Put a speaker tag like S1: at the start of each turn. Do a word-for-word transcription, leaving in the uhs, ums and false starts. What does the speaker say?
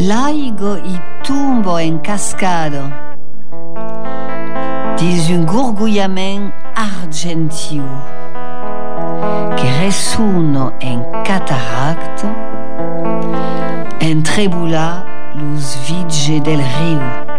S1: Laigo i tumbo en cascado dis un gorgouillement argentiu che resuno en cataracte en trebula los vige del riu.